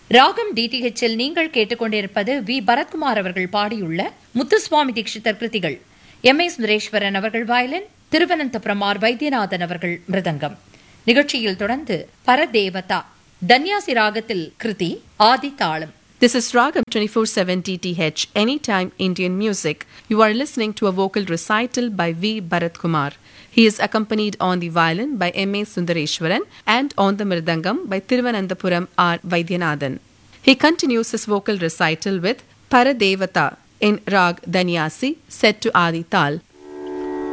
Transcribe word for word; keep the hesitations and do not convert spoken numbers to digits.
ராகம் டிடிஹெச்சில் நீங்கள் கேட்டுக்கொண்டிருப்பது வி பரத்குமார் அவர்கள் பாடியுள்ள முத்துசுவாமி தீட்சிதர் கிருதிகள். எம் ஏ சுந்தரேஸ்வரன் அவர்கள் வயலின், திருவனந்தபுரம் ஆர் வைத்தியநாதன் அவர்கள் மிருதங்கம். நிகழ்ச்சியில் தொடர்ந்து பரதேவதா தன்யாசி ராகத்தில் கிருதி ஆதி தாளம். This is Ragam twenty-four seven D T H, Anytime Indian Music. You are listening to a vocal recital by V. Bharat Kumar. He is accompanied on the violin by M A Sundareshwaran and on the mridangam by Thiruvananthapuram R. Vaidyanathan. He continues his vocal recital with Paradevata in Rag Danyasi set to Adi Tal.